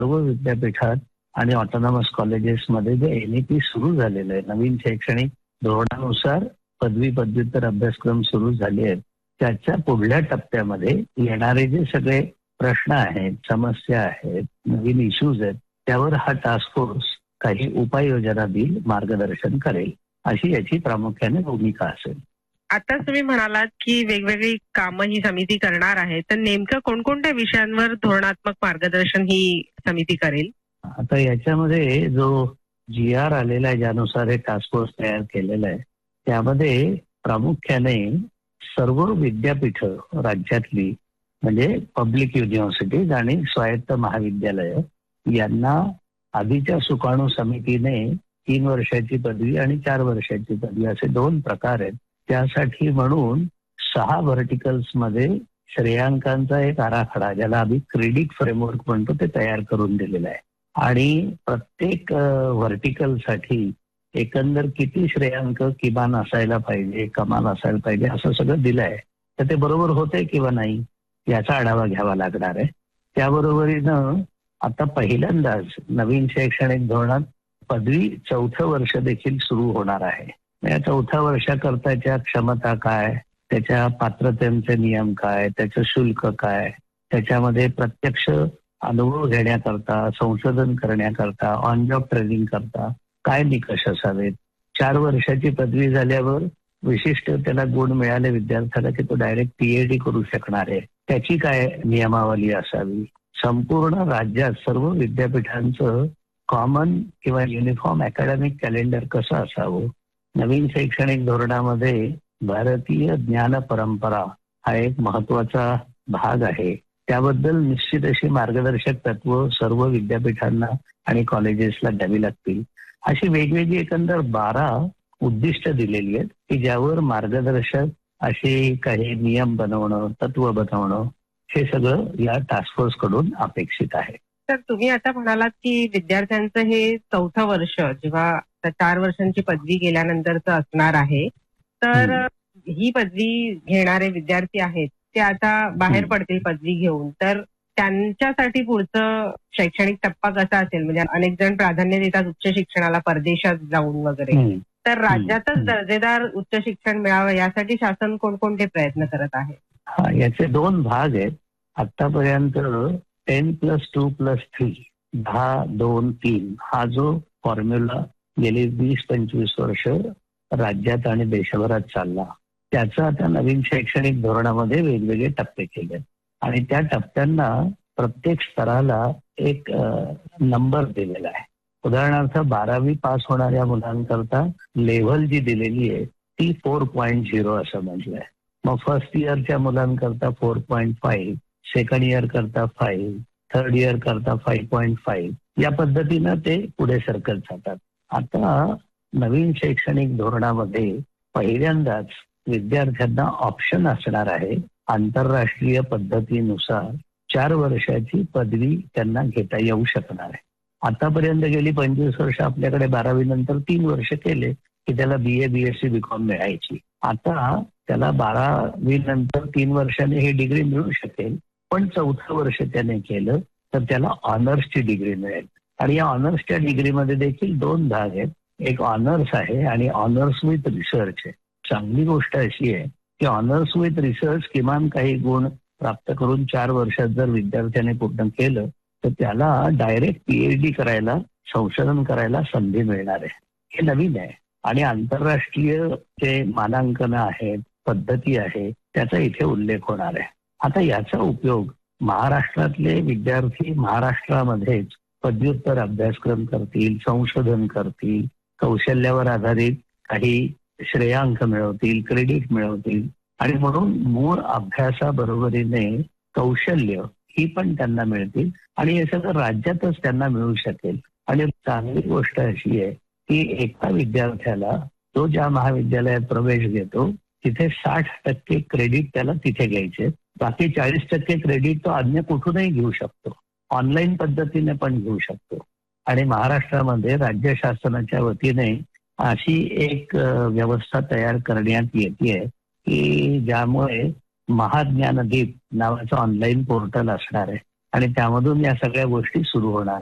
सर्व विद्यापीठात आणि ऑटोनॉमस कॉलेजेसमध्ये जे NEP सुरू झालेलं आहे, नवीन शैक्षणिक धोरणानुसार पदवी पदव्युत्तर अभ्यासक्रम सुरू झाले आहेत, त्याच्या पुढल्या टप्प्यामध्ये येणारे जे सगळे प्रश्न आहेत, समस्या आहेत, नवीन इश्यूज आहेत, त्यावर हा टास्क फोर्स काही उपाययोजना देईल, मार्गदर्शन करेल, अशी याची प्रामुख्याने भूमिका असेल. आता तुम्ही म्हणालात की वेगवेगळी कामं ही समिती करणार आहे, तर नेमकं कोणकोणत्या विषयांवर धोरणात्मक मार्गदर्शन ही समिती करेल? आता याच्यामध्ये जो GR आलेला आहे, ज्यानुसार हे टास्क फोर्स तयार केलेला आहे, त्यामध्ये प्रामुख्याने सर्व विद्यापीठ राज्यातली म्हणजे पब्लिक युनिव्हर्सिटीज आणि स्वायत्त महाविद्यालय यांना आधीच्या सुकाणू समितीने 3 वर्षाची पदवी आणि 4 वर्षाची पदवी असे 2 प्रकार आहेत. त्यासाठी म्हणून 6 व्हर्टिकल्स मध्ये श्रेयांकांचा एक आराखडा, ज्याला आम्ही क्रेडिट फ्रेमवर्क म्हणतो, ते तयार करून दिलेला आहे. आणि प्रत्येक व्हर्टिकलसाठी एकंदर किती श्रेयांक किमान असायला पाहिजे, कमाल असायला पाहिजे, असं सगळं दिलं आहे. तर ते बरोबर होतंय किंवा नाही याचा आढावा घ्यावा लागणार आहे. त्याबरोबरीनं आता पहिल्यांदाच नवीन शैक्षणिक धोरणात पदवी 4थं वर्ष देखील सुरू होणार आहे. या 4थ्या वर्षाकरताच्या क्षमता काय, त्याच्या पात्रतेचे नियम काय, त्याचं शुल्क काय, त्याच्यामध्ये प्रत्यक्ष अनुभव घेण्याकरता, संशोधन करण्याकरता, ऑन जॉब ट्रेनिंग करता काय निकष असावेत. 4 वर्षाची पदवी झाल्यावर विशिष्ट त्याला गुण मिळाले विद्यार्थ्याला की तो डायरेक्ट PhD करू शकणार आहे, त्याची काय नियमावली असावी. संपूर्ण राज्यात सर्व विद्यापीठांचं कॉमन किंवा युनिफॉर्म अकॅडमिक कॅलेंडर कसं असावं. नवीन शैक्षणिक धोरणामध्ये भारतीय ज्ञान परंपरा हा एक महत्वाचा भाग आहे. त्याबद्दल निश्चित अशी मार्गदर्शक तत्व सर्व विद्यापीठांना आणि कॉलेजेसला द्यावी लागतील. अशी वेगवेगळी एकंदर 12 उद्दिष्ट दिलेली आहेत की ज्यावर मार्गदर्शक असे काही नियम बनवणं, तत्व बनवणं, हे सगळं या टास्क फोर्स कडून अपेक्षित आहे. तर तुम्ही आता म्हणालात की विद्यार्थ्यांचं हे 4थं वर्ष जेव्हा 4 वर्षांची पदवी गेल्यानंतरच असणार आहे, तर ही पदवी घेणारे विद्यार्थी आहेत ते आता बाहेर पडतील पदवी घेऊन, तर त्यांच्यासाठी पुढचं शैक्षणिक टप्पा कसा असेल? म्हणजे अनेक जण प्राधान्य देतात उच्च शिक्षणाला परदेशात जाऊन वगैरे, तर राज्यातच दर्जेदार उच्च शिक्षण मिळावं यासाठी शासन कोणकोणते प्रयत्न करत आहे? याचे 2 भाग आहेत. आतापर्यंत 10+2+3 10-2-3 हा जो फॉर्म्युला गेली 20-25 वर्ष राज्यात आणि देशभरात चालला, त्याचं आता नवीन शैक्षणिक धोरणामध्ये वेगवेगळे टप्पे केले आणि त्या टप्प्यांना प्रत्येक स्तराला एक नंबर दिलेला आहे. उदाहरणार्थ 12वी पास होणाऱ्या मुलांकरता लेव्हल जी दिलेली आहे ती 4.0 असं म्हटलंय. मग फर्स्ट इयरच्या मुलांकरता 4.5, सेकंड इयर करता 5, थर्ड इयर करता 5.5, या पद्धतीनं ते पुढे सरकत जातात. आता नवीन शैक्षणिक धोरणामध्ये पहिल्यांदाच विद्यार्थ्यांना ऑप्शन असणार आहे. आंतरराष्ट्रीय पद्धतीनुसार 4 वर्षाची पदवी त्यांना घेता येऊ शकणार आहे. आतापर्यंत गेली 25 वर्ष आपल्याकडे 12वी नंतर 3 वर्ष केले की त्याला BA, BSc, BCom मिळायची. आता त्याला 12वी नंतर 3 वर्षाने ही डिग्री मिळू शकेल, पण 4थं वर्ष त्याने केलं तर त्याला ऑनर्सची डिग्री मिळेल. आणि या ऑनर्सच्या डिग्रीमध्ये देखील 2 भाग आहेत. एक ऑनर्स आहे आणि ऑनर्स विथ रिसर्च आहे. चांगली गोष्ट अशी आहे की ऑनर्स विथ रिसर्च किमान काही गुण प्राप्त करून 4 वर्षात जर विद्यार्थ्याने पूर्ण केलं तर त्याला डायरेक्ट PhD करायला, संशोधन करायला संधी मिळणार आहे. हे नवीन आहे आणि आंतरराष्ट्रीय जे मानांकन आहेत, पद्धती आहे, त्याचा इथे उल्लेख होणार आहे. आता याचा उपयोग महाराष्ट्रातले विद्यार्थी महाराष्ट्रामध्येच पदव्युत्तर अभ्यासक्रम करतील, संशोधन करतील, कौशल्यावर आधारित काही श्रेयांक मिळवतील, क्रेडिट मिळवतील आणि म्हणून मूळ अभ्यासाबरोबरीने कौशल्य ही पण त्यांना मिळतील आणि हे सगळं राज्यातच त्यांना मिळू शकेल. आणि चांगली गोष्ट अशी आहे की एका विद्यार्थ्याला तो ज्या महाविद्यालयात प्रवेश घेतो तिथे 60% क्रेडिट त्याला तिथे घ्यायचे, बाकी 40% क्रेडिट तो अन्य कुठूनही घेऊ शकतो, ऑनलाईन पद्धतीने पण घेऊ शकतो. आणि महाराष्ट्रामध्ये राज्य शासनाच्या वतीने अशी एक व्यवस्था तयार करण्यात येते की ज्यामुळे महाज्ञानदीप नावाचं ऑनलाईन पोर्टल असणार आहे आणि त्यामधून या सगळ्या गोष्टी सुरू होणार.